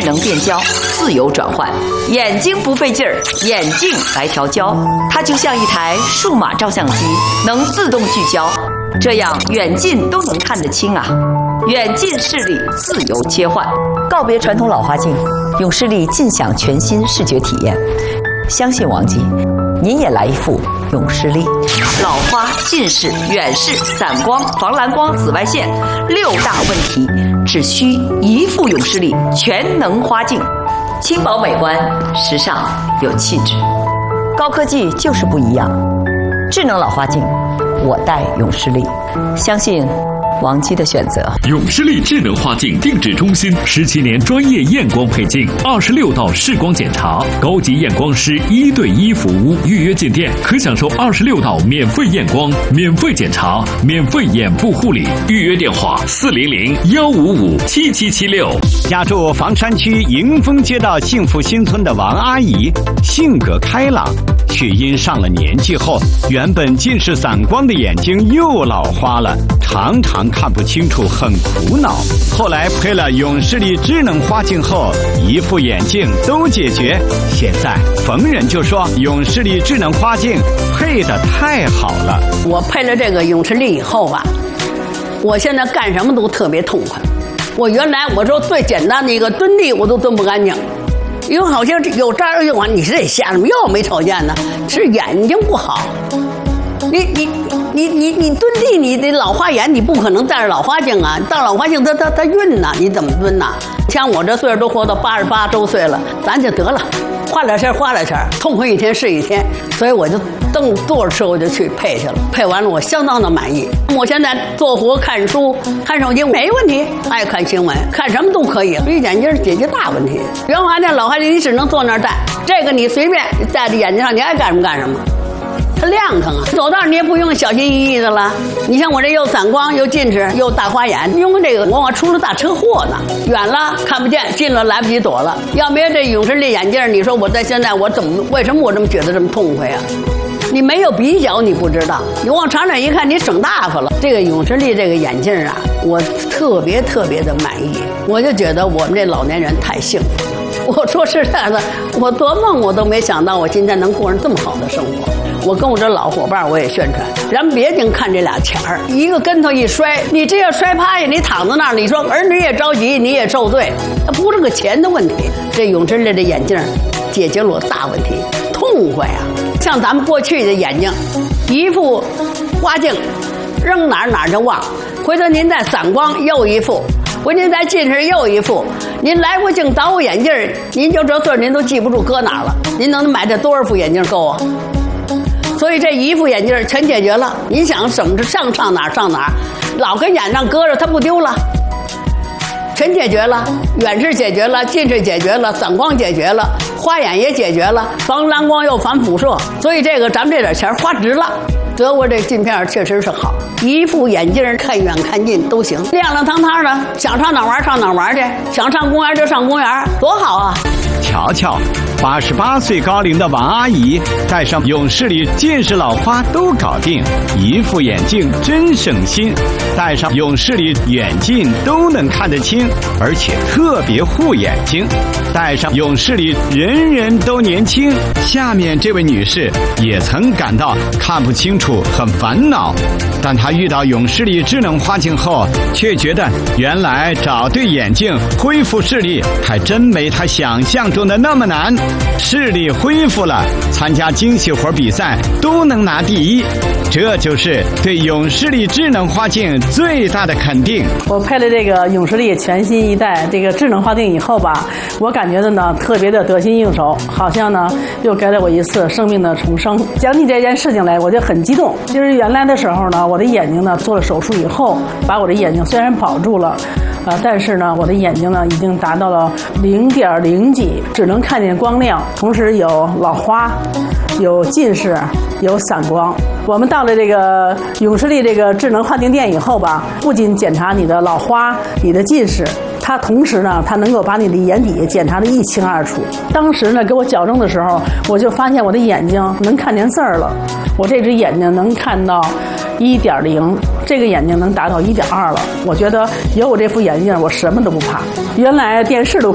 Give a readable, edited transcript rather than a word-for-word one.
能变焦，自由转换，眼睛不费劲儿，眼镜来调焦，它就像一台数码照相机，能自动聚焦，这样远近都能看得清啊。远近视力自由切换，告别传统老花镜，永视力尽享全新视觉体验。相信王姬，您也来一副永视力。老花、近视、远视、散光、防蓝光、紫外线6大问题，只需一副永视力全能花镜，轻薄美观，时尚有气质。高科技就是不一样，智能老花镜，我戴永视力，相信王姬的选择。 永视力智能花镜定制中心17年专业验光配镜，26道视光检查，高级验光师1对1服务。预约进店可享受26道免费验光、免费检查、免费眼部护理。预约电话400-155-7776。 家住房山区迎丰街道幸福新村的王阿姨，性格开朗，却因上了年纪后，原本近视散光的眼睛又老花了，常常看不清楚，很苦恼。后来配了永视力智能花镜后，一副眼镜都解决。现在逢人就说永视力智能花镜配得太好了。 我配了这个永视力以后吧，我现在干什么都特别痛快。我原来我说最简单的一个蹲地我都蹲不干净，因为好像有这儿用完，你是得瞎什么又没瞅见呢？是眼睛不好。你蹲地，你得老花眼，你不可能戴着老花镜啊！戴老花镜它晕呐，你怎么蹲呐？像我这岁数都活到88周岁了，咱就得了，花点钱，痛快一天是一天。所以我就坐着车我就去配去了，配完了我相当的满意。我现在做活、看书、看手机没问题，爱看新闻，看什么都可以。一眼镜解决大问题。原花镜、老花镜你只能坐那儿戴，这个你随便戴在眼睛上，你爱干什么干什么。它亮堂啊！走道你也不用小心翼翼的了。你像我这又散光又近视又大花眼，因为这个我出了大车祸呢，远了看不见，近了来不及躲了。要没有这永视力眼镜，你说我在现在我为什么我这么觉得这么痛快啊？你没有比较你不知道，你往长远一看你省大发了。这个永视力这个眼镜啊，我特别的满意，我就觉得我们这老年人太幸福了。我说实在的，我做梦我都没想到我今天能过上这么好的生活。我跟我这老伙伴我也宣传，咱别净看这俩钱儿，一个跟头一摔，你这要摔趴下，你躺在那儿，你说儿女也着急，你也受罪，它不是个钱的问题。这永视力的眼镜解决了我大问题，痛快啊！像咱们过去的眼睛，一副花镜，扔哪儿就忘，回头您再散光又一副。回您再近视又一副，您来回镜倒眼镜，您就这岁您都记不住搁哪儿了。您能买这多少副眼镜够啊？所以这一副眼镜全解决了。你想什么上哪儿，老跟眼上搁着它不丢了，全解决了。远视解决了，近视解决了，散光解决了，花眼也解决了，防蓝光又防辐射。所以这个咱们这点钱花值了。德国这镜片确实是好，一副眼镜看远看近都行，亮堂堂的，想上哪玩去，想上公园就上公园，多好啊！ 瞧瞧，88岁高龄的王阿姨戴上永视力，近视老花都搞定，一副眼镜真省心。戴上永视力，远近都能看得清，而且特别护眼睛。戴上永视力，人人都年轻。下面这位女士也曾感到看不清楚，很烦恼，但她遇到永视力智能花镜后，却觉得原来找对眼镜恢复视力还真没她想象中的那么难。视力恢复了，参加精细活比赛都能拿第一，这就是对永视力智能花镜最大的肯定。 我配了这个永视力全新一代这个智能花镜以后吧，我感觉的呢特别的得心应手，好像呢又给了我一次生命的重生。讲起这件事情来，我就很激动。就是原来的时候呢，我的眼睛呢做了手术以后，把我的眼睛虽然保住了，但是呢我的眼睛呢已经达到了0.0几，只能看见光亮，同时有老花，有近视，有散光。我们到了这个永视力这个智能花镜店以后吧，不仅检查你的老花、你的近视，它同时呢，它能够把你的眼底检查得一清二楚。当时呢，给我矫正的时候，我就发现我的眼睛能看见字儿了。我这只眼睛能看到1.0，这个眼睛能达到1.2了。我觉得有我这副眼镜，我什么都不怕。原来电视都